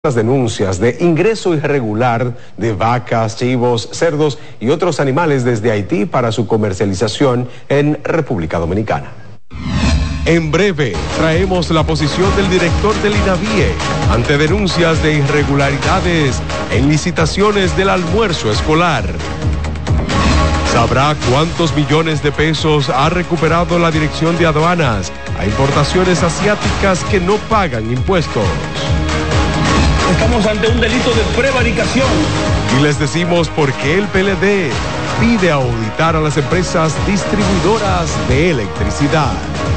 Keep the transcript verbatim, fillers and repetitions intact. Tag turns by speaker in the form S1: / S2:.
S1: Las denuncias de ingreso irregular de vacas, chivos, cerdos y otros animales desde Haití para su comercialización en República Dominicana.
S2: En breve traemos la posición del director del INAVIE ante denuncias de irregularidades en licitaciones del almuerzo escolar. Sabrá cuántos millones de pesos ha recuperado la Dirección de Aduanas a importaciones asiáticas que no pagan impuestos.
S3: Estamos ante un delito de prevaricación.
S2: Y les decimos por qué el P L D pide auditar a las empresas distribuidoras de electricidad.